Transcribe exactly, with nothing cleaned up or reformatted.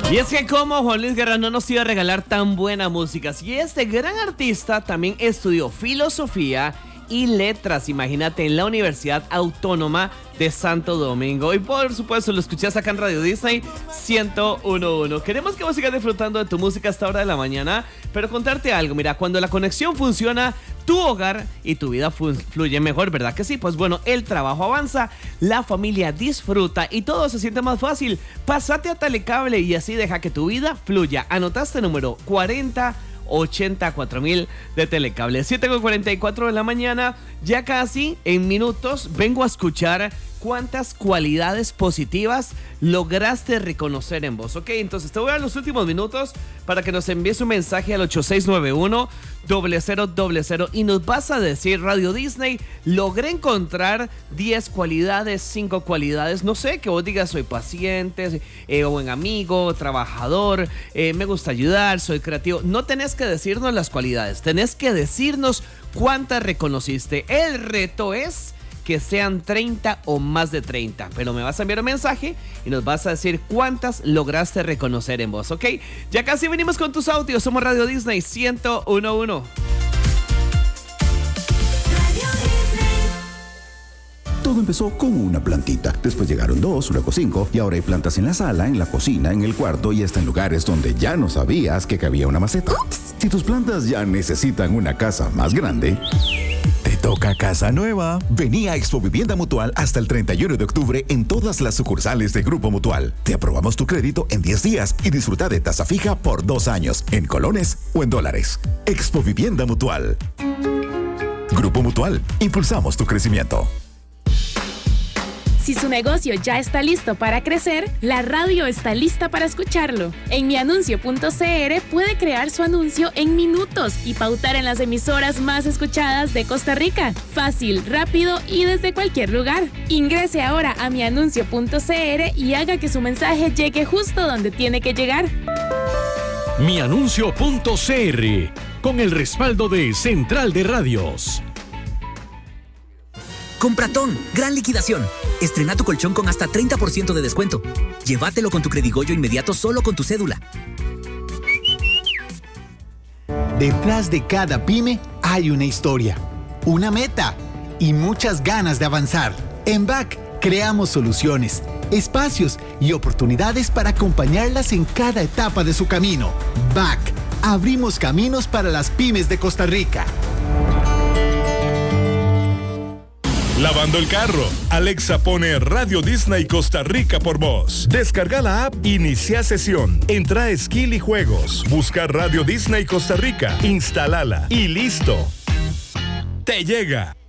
Y es que como Juan Luis Guerra no nos iba a regalar tan buena música, si este gran artista también estudió filosofía y letras, imagínate, en la Universidad Autónoma de Santo Domingo. Y por supuesto lo escuchás acá en Radio Disney ciento uno punto uno. Queremos que vos sigas disfrutando de tu música a esta hora de la mañana, pero contarte algo, mira, cuando la conexión funciona, tu hogar y tu vida fluye mejor, ¿verdad que sí? Pues bueno, el trabajo avanza, la familia disfruta y todo se siente más fácil. Pásate a Telecable y así deja que tu vida fluya. Anotaste número cuarenta ochenta y cuatro mil de Telecable. siete con cuarenta y cuatro de la mañana, ya casi en minutos vengo a escuchar cuántas cualidades positivas lograste reconocer en vos, ¿ok? Entonces te voy a dar los últimos minutos para que nos envíes un mensaje al ocho seis nueve uno, cero cero cero cero y nos vas a decir: Radio Disney, logré encontrar diez cualidades, cinco cualidades, no sé, que vos digas: soy paciente, eh, buen amigo, trabajador, eh, me gusta ayudar, soy creativo. No tenés que decirnos las cualidades, tenés que decirnos cuántas reconociste. El reto es que sean treinta o más de treinta, pero me vas a enviar un mensaje y nos vas a decir cuántas lograste reconocer en vos, ¿ok? Ya casi venimos con tus audios, somos Radio Disney ciento uno punto uno. Todo empezó con una plantita, después llegaron dos, luego cinco, y ahora hay plantas en la sala, en la cocina, en el cuarto y hasta en lugares donde ya no sabías que cabía una maceta. Ups. Si tus plantas ya necesitan una casa más grande, te toca casa nueva. Vení a Expo Vivienda Mutual hasta el treinta y uno de octubre en todas las sucursales de Grupo Mutual. Te aprobamos tu crédito en diez días y disfruta de tasa fija por dos años, en colones o en dólares. Expo Vivienda Mutual. Grupo Mutual, impulsamos tu crecimiento. Si su negocio ya está listo para crecer, la radio está lista para escucharlo. En mianuncio punto c r puede crear su anuncio en minutos y pautar en las emisoras más escuchadas de Costa Rica. Fácil, rápido y desde cualquier lugar. Ingrese ahora a mianuncio punto c r y haga que su mensaje llegue justo donde tiene que llegar. mianuncio punto c r, con el respaldo de Central de Radios. Compratón, gran liquidación. Estrena tu colchón con hasta treinta por ciento de descuento. Llévatelo con tu Credigoyo inmediato solo con tu cédula. Detrás de cada pyme hay una historia, una meta y muchas ganas de avanzar. En B A C creamos soluciones, espacios y oportunidades para acompañarlas en cada etapa de su camino. B A C, abrimos caminos para las pymes de Costa Rica. Lavando el carro, Alexa pone Radio Disney Costa Rica por vos. Descarga la app, inicia sesión, entra a Skill y Juegos, busca Radio Disney Costa Rica, instálala y listo. Te llega.